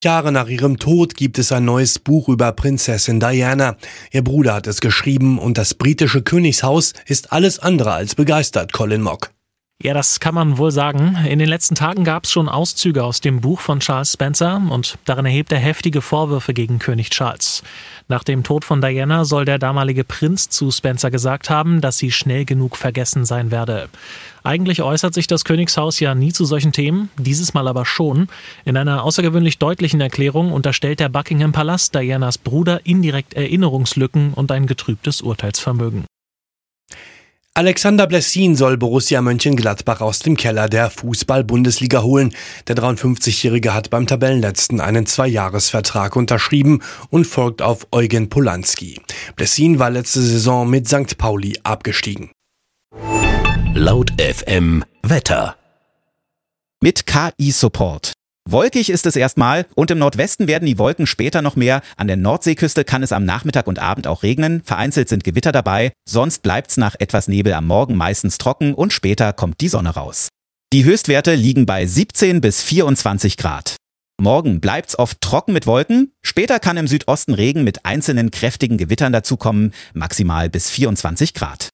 Jahre nach ihrem Tod gibt es ein neues Buch über Prinzessin Diana. Ihr Bruder hat es geschrieben und das britische Königshaus ist alles andere als begeistert, Colin Mock. Ja, das kann man wohl sagen. In den letzten Tagen gab es schon Auszüge aus dem Buch von Charles Spencer und darin erhebt er heftige Vorwürfe gegen König Charles. Nach dem Tod von Diana soll der damalige Prinz zu Spencer gesagt haben, dass sie schnell genug vergessen sein werde. Eigentlich äußert sich das Königshaus ja nie zu solchen Themen, dieses Mal aber schon. In einer außergewöhnlich deutlichen Erklärung unterstellt der Buckingham Palast Dianas Bruder indirekt Erinnerungslücken und ein getrübtes Urteilsvermögen. Alexander Blessin soll Borussia Mönchengladbach aus dem Keller der Fußball-Bundesliga holen. Der 53-Jährige hat beim Tabellenletzten einen 2-Jahres-Vertrag unterschrieben und folgt auf Eugen Polanski. Blessin war letzte Saison mit St. Pauli abgestiegen. Laut FM Wetter. Mit KI-Support. Wolkig ist es erstmal und im Nordwesten werden die Wolken später noch mehr. An der Nordseeküste kann es am Nachmittag und Abend auch regnen. Vereinzelt sind Gewitter dabei. Sonst bleibt's nach etwas Nebel am Morgen meistens trocken und später kommt die Sonne raus. Die Höchstwerte liegen bei 17 bis 24 Grad. Morgen bleibt's oft trocken mit Wolken. Später kann im Südosten Regen mit einzelnen kräftigen Gewittern dazukommen. Maximal bis 24 Grad.